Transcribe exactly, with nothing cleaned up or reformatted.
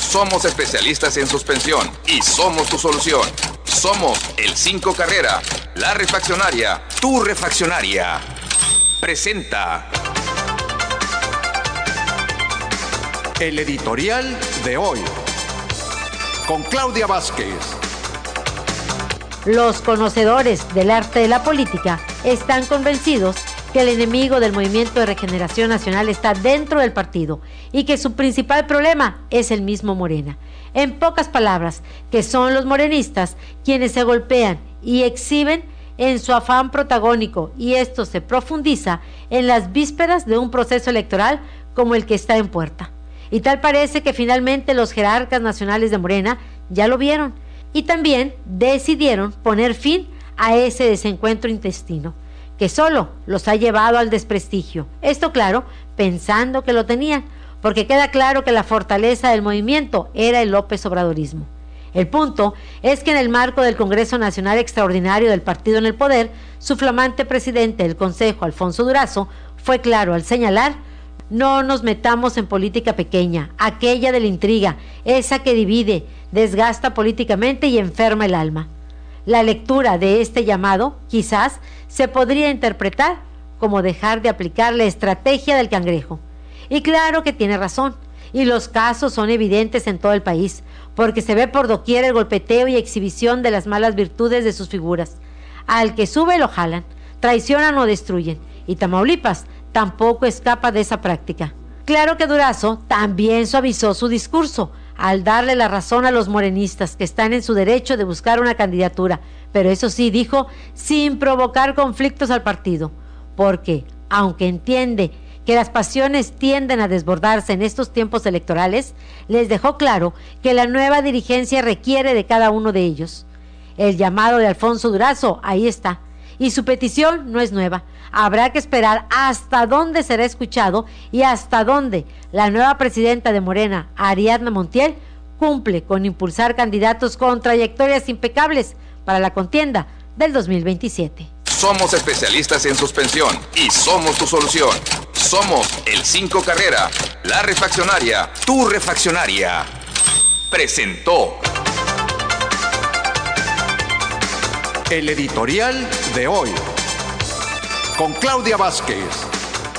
Somos especialistas en suspensión y somos tu solución. Somos el cinco Carrera, la refaccionaria, tu refaccionaria. Presenta el editorial de hoy con Claudia Vázquez. Los conocedores del arte de la política están convencidos que el enemigo del Movimiento de Regeneración Nacional está dentro del partido y que su principal problema es el mismo Morena. En pocas palabras, que son los morenistas quienes se golpean y exhiben en su afán protagónico, y esto se profundiza en las vísperas de un proceso electoral como el que está en puerta. Y tal parece que finalmente los jerarcas nacionales de Morena ya lo vieron y también decidieron poner fin a ese desencuentro intestino que solo los ha llevado al desprestigio. Esto, claro, pensando que lo tenían, porque queda claro que la fortaleza del movimiento era el López Obradorismo. El punto es que en el marco del Congreso Nacional Extraordinario del partido en el poder, su flamante presidente del Consejo, Alfonso Durazo, fue claro al señalar: no nos metamos en política pequeña, aquella de la intriga, esa que divide, desgasta políticamente y enferma el alma. La lectura de este llamado quizás se podría interpretar como dejar de aplicar la estrategia del cangrejo. Y claro que tiene razón, y los casos son evidentes en todo el país, porque se ve por doquier el golpeteo y exhibición de las malas virtudes de sus figuras. Al que sube lo jalan, traicionan o destruyen, y Tamaulipas tampoco escapa de esa práctica. Claro que Durazo también suavizó su discurso al darle la razón a los morenistas que están en su derecho de buscar una candidatura, pero eso sí, dijo, sin provocar conflictos al partido, porque, aunque entiende que las pasiones tienden a desbordarse en estos tiempos electorales, les dejó claro que la nueva dirigencia requiere de cada uno de ellos. El llamado de Alfonso Durazo ahí está, y su petición no es nueva. Habrá que esperar hasta dónde será escuchado y hasta dónde la nueva presidenta de Morena, Ariadna Montiel, cumple con impulsar candidatos con trayectorias impecables para la contienda del dos mil veintisiete. Somos especialistas en suspensión y somos tu solución. Somos el cinco Carrera, la refaccionaria, tu refaccionaria. Presentó el editorial de hoy con Claudia Vázquez.